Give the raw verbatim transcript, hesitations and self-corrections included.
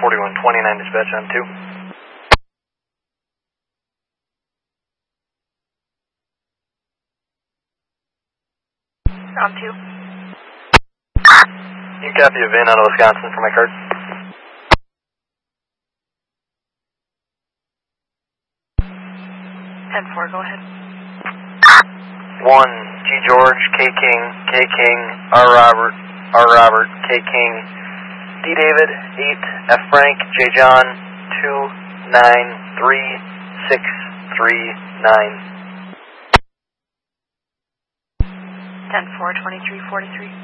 forty-one twenty-nine dispatch on two. On two. You can copy a V I N out of Wisconsin for my card. ten four, go ahead. one, G George, K King, K King, R Robert, R Robert, K King, D David, eight, F Frank, J John, two nine three six three nine. ten four, twenty-three forty-three.